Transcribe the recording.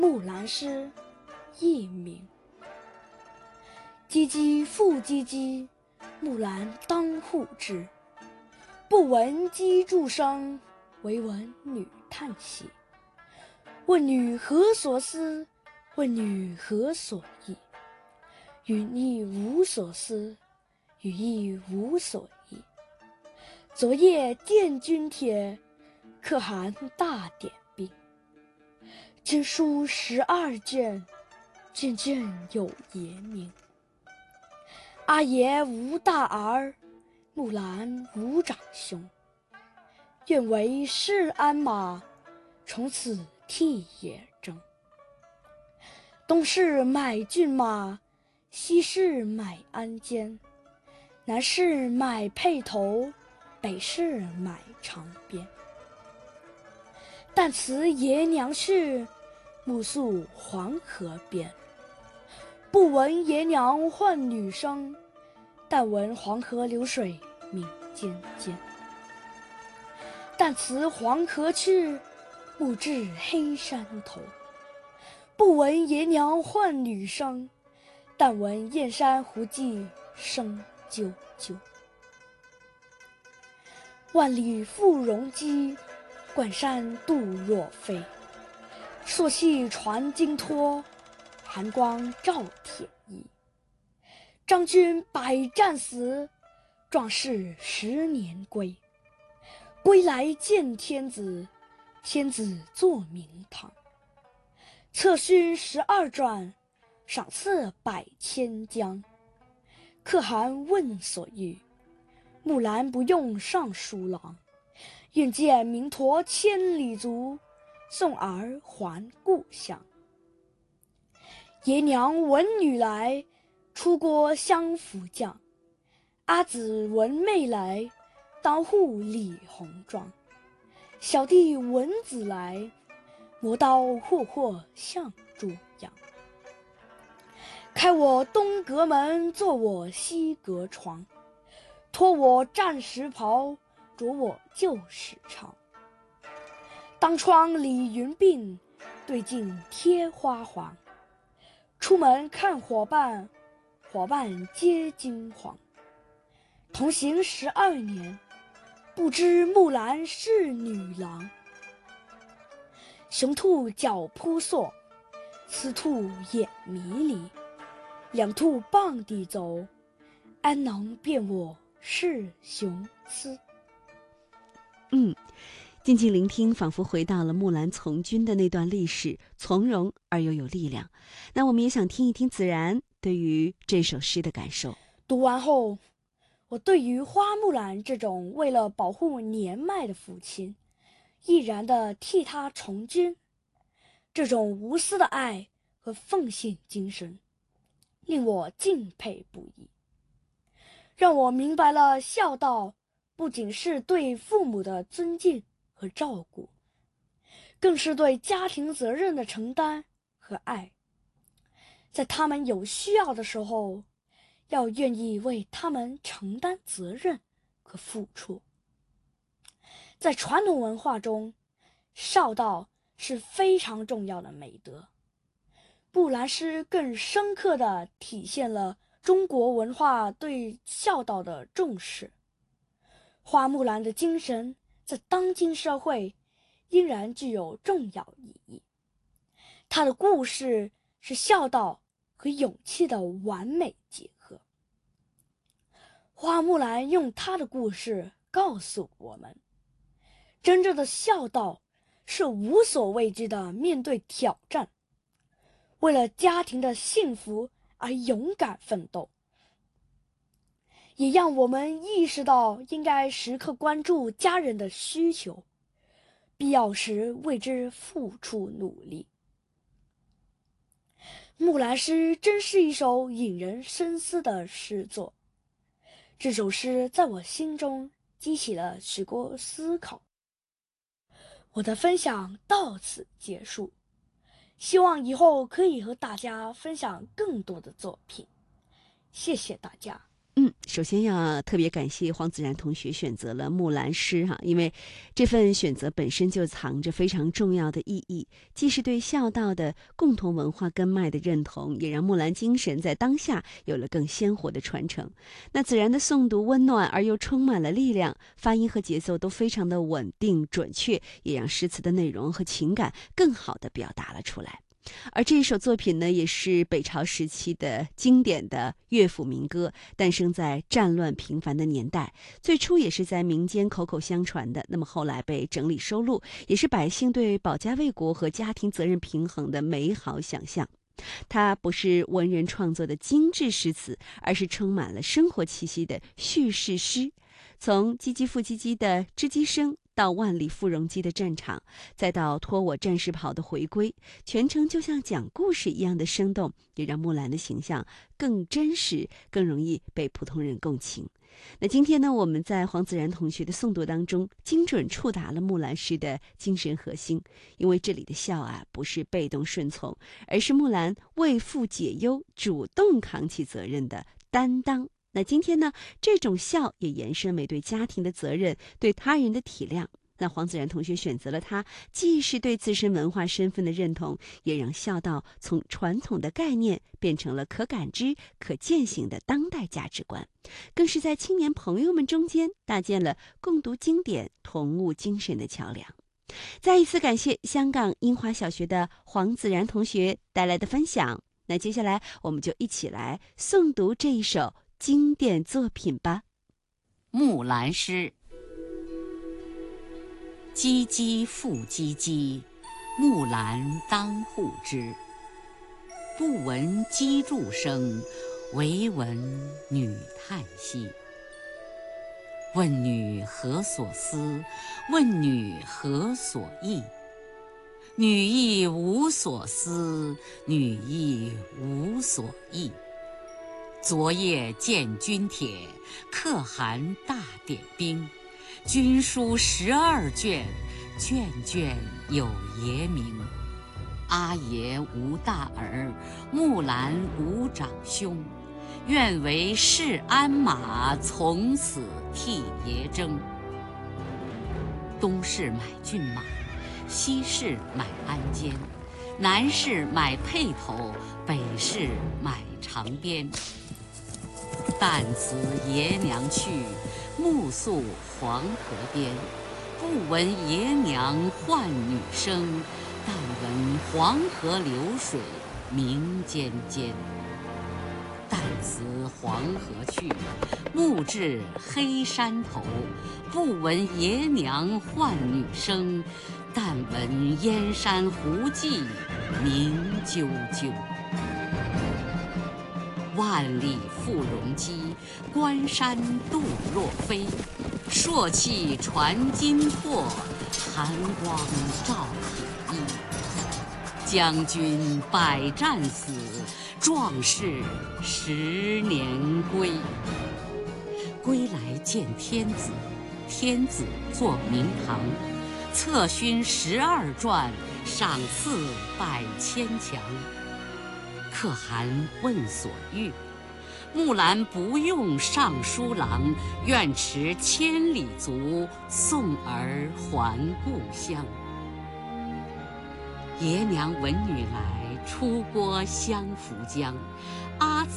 木兰诗佚名。唧唧复唧唧，木兰当户织。不闻机杼声，惟闻女叹息。问女何所思？问女何所忆？语亦无所思，语亦无所忆。昨夜见军帖，可汗大点兵。经书12卷，卷卷有爷名。阿爷无大儿，木兰无长兄。愿为市鞍马，从此替爷征。东市买骏马，西市买鞍鞯。南市买辔头，北市买长鞭。但辞爷娘去，暮宿黄河边。不闻爷娘唤女声，但闻黄河流水鸣溅溅。但辞黄河去，暮至黑山头。不闻爷娘唤女声，但闻燕山胡骑声啾啾。万里赴戎机，关山度若飞。朔气传金柝，寒光照铁衣。张军百战死，壮士10年归。归来见天子，天子坐明堂。策勋12转，赏赐百千将。可汗问所欲，木兰不用尚书郎。愿见明陀千里足，送儿还故乡。爷娘闻女来，出郭相扶将。阿姊闻妹来，当户理红妆。小弟闻姊来，磨刀霍霍向猪羊。开我东阁门，坐我西阁床。脱我战时袍，着我旧时裳。当窗理云鬓，对镜贴花黄。出门看伙伴，伙伴皆惊惶。同行12年，不知木兰是女郎。雄兔脚扑朔，雌兔眼迷离。两兔傍地走，安能辨我是雄雌？ 静静聆听，仿佛回到了木兰从军的那段历史，从容而又有力量。那我们也想听一听子然对于这首诗的感受。 读完后，我对于花木兰这种为了保护年迈的父亲，毅然地替他从军，这种无私的爱和奉献精神，令我敬佩不已，让我明白了孝道不仅是对父母的尊敬和照顾，更是对家庭责任的承担和爱。在他们有需要的时候，要愿意为他们承担责任和付出。在传统文化中，孝道是非常重要的美德。木兰诗更深刻地体现了中国文化对孝道的重视。花木兰的精神在当今社会依然具有重要意义。她的故事是孝道和勇气的完美结合。花木兰用她的故事告诉我们，真正的孝道是无所畏惧地面对挑战，为了家庭的幸福而勇敢奋斗，也让我们意识到应该时刻关注家人的需求，必要时为之付出努力。木兰诗真是一首引人深思的诗作，这首诗在我心中激起了许多思考。我的分享到此结束，希望以后可以和大家分享更多的作品。谢谢大家。 首先要特别感谢黄子然同学选择了木兰诗因为这份选择本身就藏着非常重要的意义，既是对孝道的共同文化根脉的认同，也让木兰精神在当下有了更鲜活的传承。那子然的诵读温暖而又充满了力量，发音和节奏都非常的稳定准确，也让诗词的内容和情感更好地表达了出来。而这一首作品呢，也是北朝时期的经典的乐府民歌，诞生在战乱频繁的年代，最初也是在民间口口相传的，那么后来被整理收录，也是百姓对保家卫国和家庭责任平衡的美好想象。它不是文人创作的精致诗词，而是充满了生活气息的叙事诗。从唧唧复唧唧的织机声，到万里赴戎机的战场，再到脱我战士袍的回归，全程就像讲故事一样的生动，也让木兰的形象更真实，更容易被普通人共情。那今天呢，我们在黄子然同学的诵读当中，精准触达了木兰诗的精神核心。因为这里的孝不是被动顺从，而是木兰为父解忧，主动扛起责任的担当。那今天呢，这种孝也延伸为对家庭的责任，对他人的体谅。那黄子然同学选择了它，既是对自身文化身份的认同，也让孝道从传统的概念变成了可感知、可践行的当代价值观，更是在青年朋友们中间搭建了共读经典、同悟精神的桥梁。再一次感谢香港英华小学的黄子然同学带来的分享。那接下来我们就一起来诵读这一首经典作品吧。 木兰诗。唧唧复唧唧，木兰当户织。不闻机杼声，惟闻女叹息。问女何所思？问女何所忆？女亦无所思，女亦无所忆。昨夜见军帖，可汗大点兵。军书12卷，卷卷有爷名。阿爷无大儿，木兰无长兄。愿为市鞍马，从此替爷征。东市买骏马，西市买鞍鞯，南市买辔头，北市买长鞭。但辞爷娘去，暮宿黄河边。不闻爷娘唤女声，但闻黄河流水鸣溅溅。但辞黄河去，暮至黑山头。不闻爷娘唤女声，但闻燕山胡骑鸣啾啾。万里赴戎机，关山度若飞。朔气传金柝，寒光照铁衣。将军百战死，壮士10年归。归来见天子，天子坐明堂。策勋12传，赏赐百千强。可汗问所欲，木兰不用尚书郎，愿驰千里足，送儿还故乡。爷娘闻女来，出郭相扶将。阿